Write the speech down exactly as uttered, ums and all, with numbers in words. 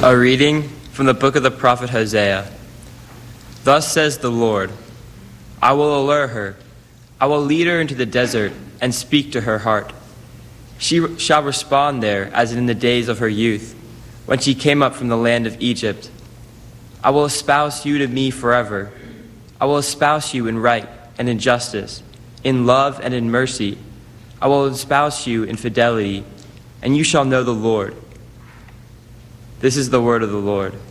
A reading from the book of the prophet Hosea. Thus says the Lord, I will allure her, I will lead her into the desert and speak to her heart. She shall respond there as in the days of her youth, when she came up from the land of Egypt. I will espouse you to me forever. I will espouse you in right and in justice, in love and in mercy. I will espouse you in fidelity, and you shall know the Lord. This is the word of the Lord.